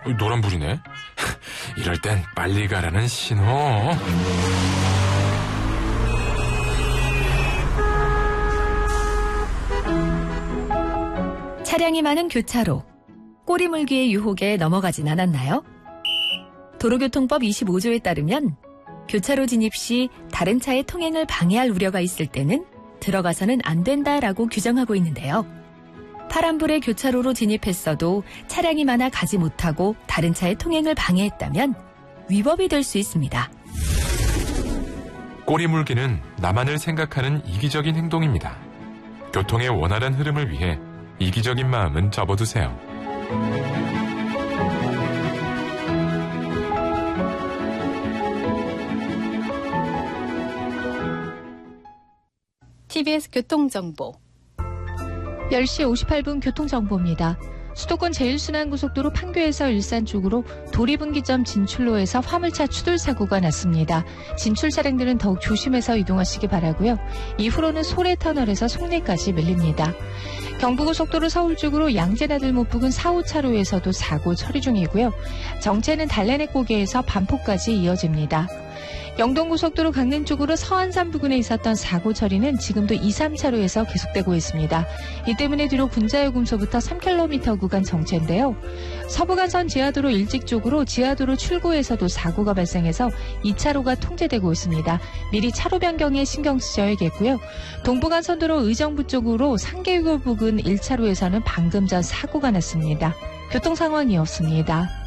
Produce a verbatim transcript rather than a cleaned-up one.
노란불이네. 이럴 땐 빨리 가라는 신호. 차량이 많은 교차로. 꼬리물기의 유혹에 넘어가진 않았나요? 도로교통법 이십오 조에 따르면 교차로 진입 시 다른 차의 통행을 방해할 우려가 있을 때는 들어가서는 안 된다라고 규정하고 있는데요. 파란불에 교차로로 진입했어도 차량이 많아 가지 못하고 다른 차의 통행을 방해했다면 위법이 될 수 있습니다. 꼬리물기는 나만을 생각하는 이기적인 행동입니다. 교통의 원활한 흐름을 위해 이기적인 마음은 접어두세요. 티비에스 교통정보 열 시 오십팔 분 교통정보입니다. 수도권 제일순환고속도로 판교에서 일산 쪽으로 도리분기점 진출로에서 화물차 추돌 사고가 났습니다. 진출 차량들은 더욱 조심해서 이동하시기 바라고요. 이후로는 소래터널에서 송내까지 밀립니다. 경부고속도로 서울 쪽으로 양재나들목 부근 사, 오 차로에서도 사고 처리 중이고요. 정체는 달래내 고개에서 반포까지 이어집니다. 영동고속도로 강릉 쪽으로 서안산 부근에 있었던 사고 처리는 지금도 이, 삼 차로에서 계속되고 있습니다. 이 때문에 뒤로 군자요금소부터 삼 킬로미터 구간 정체인데요. 서부간선 지하도로 일찍 쪽으로 지하도로 출구에서도 사고가 발생해서 이 차로가 통제되고 있습니다. 미리 차로 변경에 신경 쓰셔야겠고요. 동부간선도로 의정부 쪽으로 상계유교 부근 일 차로에서는 방금 전 사고가 났습니다. 교통 상황이었습니다.